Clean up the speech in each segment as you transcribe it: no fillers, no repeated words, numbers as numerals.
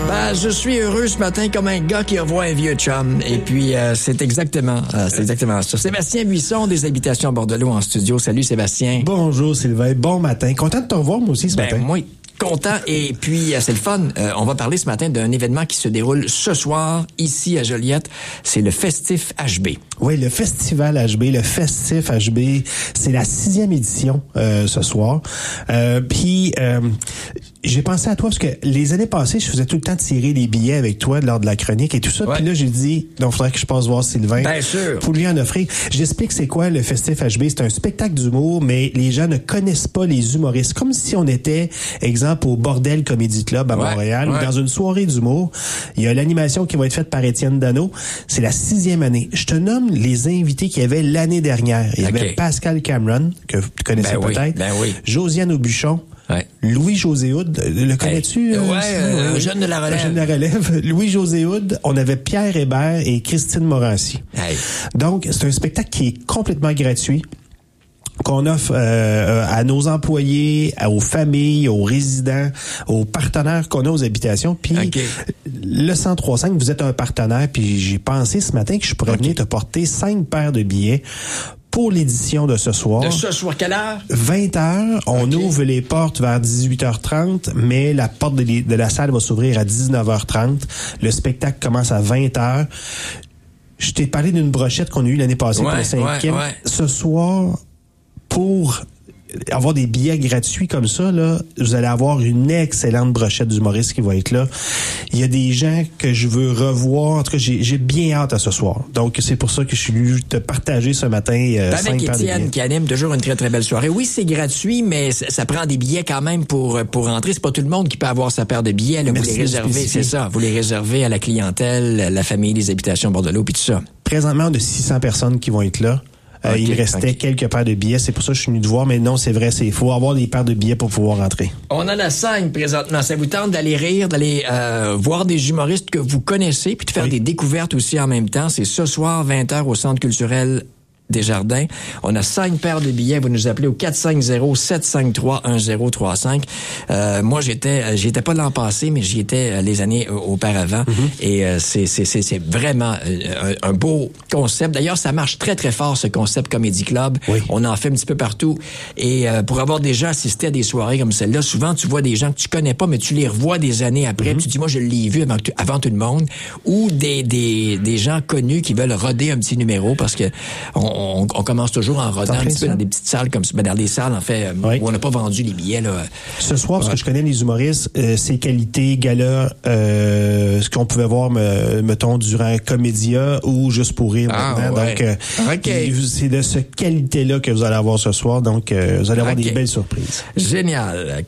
Je suis heureux ce matin comme un gars qui revoit un vieux chum. Et puis, c'est exactement ça. Sébastien Buisson des Habitations Bordelot en studio. Salut Sébastien. Bonjour Sylvain, bon matin. Content de te revoir moi aussi ce matin. Moi, content. Et puis, c'est le fun. On va parler ce matin d'un événement qui se déroule ce soir, ici à Joliette. C'est le Festif HB. Oui, le Festival HB, le Festif HB, c'est la 6e édition ce soir. Puis, j'ai pensé à toi parce que les années passées, je faisais tout le temps tirer les billets avec toi lors de la chronique et tout ça. Ouais. Puis là, j'ai dit, donc, il faudrait que je passe voir Sylvain. Bien sûr. Pour lui en offrir. J'explique c'est quoi le Festif HB. C'est un spectacle d'humour, mais les gens ne connaissent pas les humoristes. Comme si on était, exemple, au Bordel Comedy Club à Montréal, ou dans une soirée d'humour. Il y a l'animation qui va être faite par Étienne Dano. C'est la 6e année. Je te nomme les invités qu'il y avait l'année dernière. Il y avait Pascal Cameron, que tu connaissais peut-être. Oui. Josiane Aubuchon. Ouais. Louis-José Hood, le connais-tu? Jeune de la relève. Jeune de la relève. Louis-José Hood. On avait Pierre Hébert et Christine Morancy. Hey. Donc, c'est un spectacle qui est complètement gratuit, qu'on offre à nos employés, aux familles, aux résidents, aux partenaires qu'on a aux habitations. Puis le 1035, vous êtes un partenaire, puis j'ai pensé ce matin que je pourrais venir te porter 5 paires de billets pour l'édition de ce soir. De ce soir, quelle heure? 20h. On ouvre les portes vers 18h30, mais la porte de la salle va s'ouvrir à 19h30. Le spectacle commence à 20h. Je t'ai parlé d'une brochette qu'on a eue l'année passée pour le 5e. Ce soir, pour avoir des billets gratuits comme ça, là, vous allez avoir une excellente brochette d'humoristes qui va être là. Il y a des gens que je veux revoir. En tout cas, j'ai bien hâte à ce soir. Donc, c'est pour ça que je suis venu te partager ce matin. Avec Étienne qui anime toujours une très, très belle soirée. Oui, c'est gratuit, mais ça prend des billets quand même pour rentrer. C'est pas tout le monde qui peut avoir sa paire de billets. Là, vous les réservez, c'est ça. Vous les réservez à la clientèle, la famille des Habitations Bordelot, puis tout ça. Présentement, on a 600 personnes qui vont être là. Il restait quelques paires de billets. C'est pour ça que je suis venu te voir. Mais non, c'est vrai, il faut avoir des paires de billets pour pouvoir rentrer. On en a 5 présentement. Ça vous tente d'aller rire, d'aller voir des humoristes que vous connaissez, puis de faire des découvertes aussi en même temps. C'est ce soir, 20h, au Centre culturel Desjardins. On a 5 paires de billets. Vous nous appelez au 450-753-1035. Moi, j'étais pas l'an passé, mais j'y étais les années auparavant. Et c'est vraiment un beau concept. D'ailleurs, ça marche très, très fort, ce concept Comedy Club. Oui. On en fait un petit peu partout. Et pour avoir déjà assisté à des soirées comme celle-là, souvent, tu vois des gens que tu connais pas, mais tu les revois des années après. Tu dis, moi, je l'ai vu avant tout le monde. Ou des gens connus qui veulent roder un petit numéro parce que on commence toujours en rodant un petit peu dans des petites salles comme ça, dans des salles en fait où on n'a pas vendu les billets là. Ce soir, parce que je connais les humoristes, ses qualités, gala, ce qu'on pouvait voir, mettons durant Comédia ou Juste pour rire maintenant. Donc, c'est de cette qualité-là que vous allez avoir ce soir. Donc, vous allez avoir des belles surprises. Génial.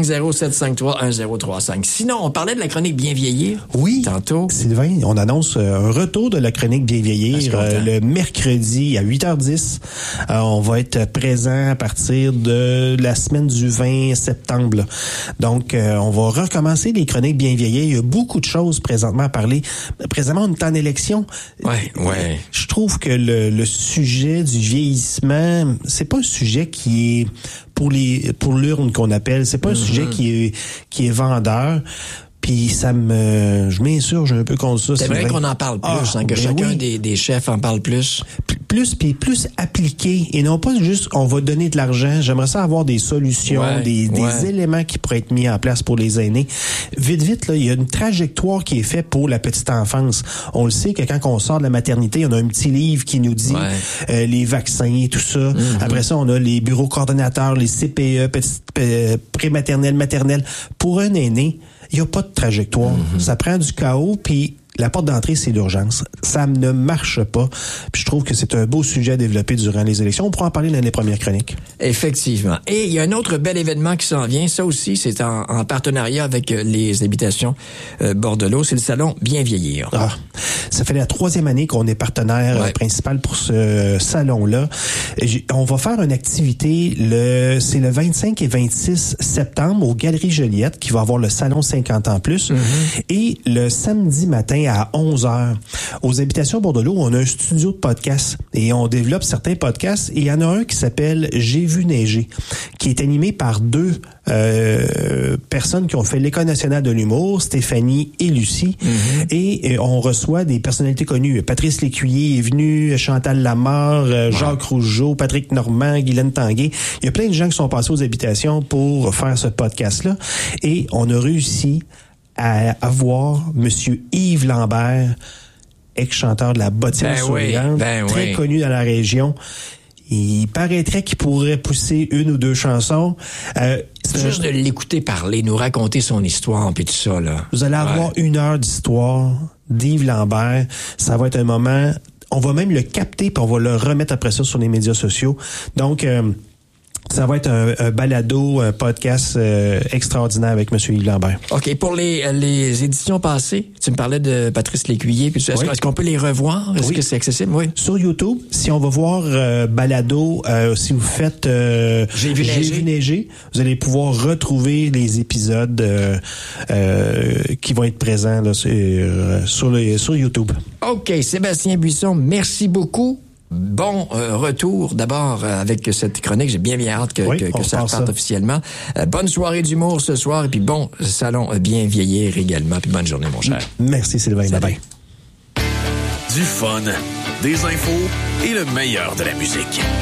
450-753-1035. Sinon, on parlait de la chronique Bien vieillir. Oui. Tantôt. Sylvain, on annonce un retour de la chronique Bien vieillir le mercredi à 8h10. On va être présent à partir de la semaine du 20 septembre. Là. Donc, on va recommencer les chroniques Bien vieillir. Il y a beaucoup de choses présentement à parler. Présentement, on est en élection. Ouais. Je trouve que le sujet du vieillissement, c'est pas un sujet qui est pour l'urne qu'on appelle. C'est pas un sujet qui est vendeur. Puis je m'insurge un peu contre ça. C'est vrai qu'on en parle plus, que chacun des chefs en parle plus. Plus appliqué et non pas juste on va donner de l'argent. J'aimerais ça avoir des solutions, des éléments qui pourraient être mis en place pour les aînés. Vite, là, il y a une trajectoire qui est faite pour la petite enfance. On le sait que quand on sort de la maternité, on a un petit livre qui nous dit les vaccins et tout ça. Après ça, on a les bureaux coordonnateurs, les CPE, prématernelle, maternelle. Pour un aîné, il n'y a pas de trajectoire. Ça prend du chaos, puis la porte d'entrée, c'est l'urgence. Ça ne marche pas. Puis je trouve que c'est un beau sujet à développer durant les élections. On pourra en parler dans les premières chroniques. Effectivement. Et il y a un autre bel événement qui s'en vient. Ça aussi, c'est en partenariat avec les Habitations Bordelot. C'est le salon Bien vieillir. Ça fait la 3e année qu'on est partenaire principal pour ce salon-là. On va faire une activité, c'est le 25 et 26 septembre aux Galeries Joliette, qui va avoir le salon 50 ans plus. Et le samedi matin à 11h. Aux Habitations Bordelot, on a un studio de podcast et on développe certains podcasts. Et il y en a un qui s'appelle J'ai vu neiger, qui est animé par deux personnes qui ont fait l'École nationale de l'humour, Stéphanie et Lucie. Mm-hmm. Et on reçoit des personnalités connues. Patrice Lécuyer est venu, Chantal Lamarre, Jacques Rougeau, Patrick Normand, Guylaine Tanguay. Il y a plein de gens qui sont passés aux Habitations pour faire ce podcast-là. Et on a réussi à avoir Monsieur Yves Lambert, ex-chanteur de la Bottine Souriante, très connu dans la région. Il paraîtrait qu'il pourrait pousser une ou deux chansons. Juste de l'écouter parler, nous raconter son histoire, puis tout ça, là. Vous allez avoir 1 heure d'histoire d'Yves Lambert. Ça va être un moment... On va même le capter, puis on va le remettre après ça sur les médias sociaux. Donc... ça va être un balado, un podcast extraordinaire avec M. Yves Lambert. OK. Pour les éditions passées, tu me parlais de Patrice Lécuyer. Puis est-ce qu'on peut les revoir? Est-ce que c'est accessible? Oui. Sur YouTube, si on va voir balado, si vous faites J'ai vu neiger, vous allez pouvoir retrouver les épisodes qui vont être présents là, sur YouTube. OK. Sébastien Buisson, merci beaucoup. Bon retour d'abord avec cette chronique. J'ai bien hâte que ça reparte officiellement. Bonne soirée d'humour ce soir et puis bon salon bien vieillir également. Puis bonne journée, mon cher. Merci, Sylvain. Bye-bye. Du fun, des infos et le meilleur de la musique.